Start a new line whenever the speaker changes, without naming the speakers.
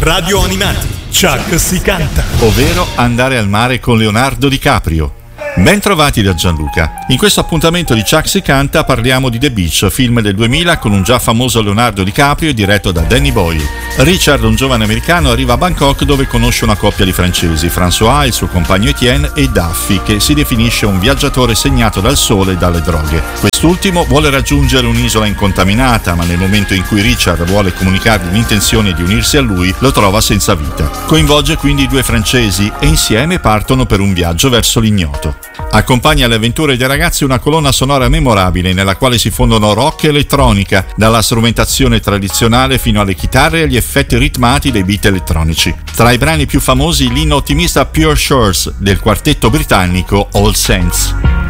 Radio Animati, Chuck si canta.
Ovvero andare al mare con Leonardo DiCaprio. Ben trovati da Gianluca. In questo appuntamento di Chuck si canta parliamo di The Beach, film del 2000 con un già famoso Leonardo DiCaprio diretto da Danny Boyle. Richard, un giovane americano, arriva a Bangkok dove conosce una coppia di francesi, François, il suo compagno Etienne, e Duffy, che si definisce un viaggiatore segnato dal sole e dalle droghe. Quest'ultimo vuole raggiungere un'isola incontaminata, ma nel momento in cui Richard vuole comunicargli l'intenzione di unirsi a lui, lo trova senza vita. Coinvolge quindi i due francesi e insieme partono per un viaggio verso l'ignoto. Accompagna le avventure dei ragazzi una colonna sonora memorabile nella quale si fondono rock e elettronica, dalla strumentazione tradizionale fino alle chitarre e agli effetti ritmati dei beat elettronici. Tra i brani più famosi l'inno ottimista Pure Shores del quartetto britannico All Saints.